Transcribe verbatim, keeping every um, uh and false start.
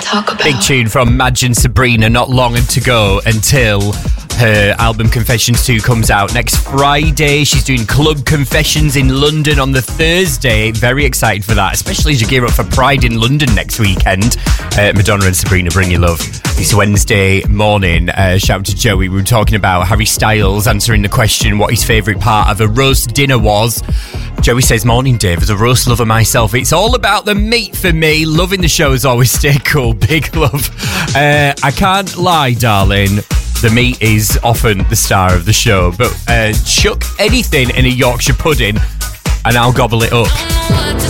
talk about. Big tune from Madge and Sabrina, not long to go until her album Confessions two comes out next Friday. She's doing Club Confessions in London on the Thursday. Very excited for that, especially as you gear up for Pride in London next weekend. Uh, Madonna and Sabrina, bring your love. It's Wednesday morning. Uh, shout out to Joey. We were talking about Harry Styles answering the question what his favourite part of a roast dinner was. Joey says, morning Dave, as a roast lover myself, it's all about the meat for me. Loving the show as always. Stay cool. Big love. Uh, I can't lie, darling. The meat is often the star of the show, but uh, chuck anything in a Yorkshire pudding and I'll gobble it up.